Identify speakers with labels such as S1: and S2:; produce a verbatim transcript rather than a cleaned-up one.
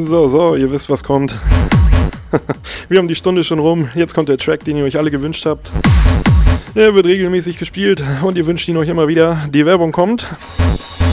S1: So, so, ihr wisst, was kommt. Wir haben die Stunde schon rum. Jetzt kommt der Track, den ihr euch alle gewünscht habt. Er wird regelmäßig gespielt und ihr wünscht ihn euch immer wieder. Die Werbung kommt.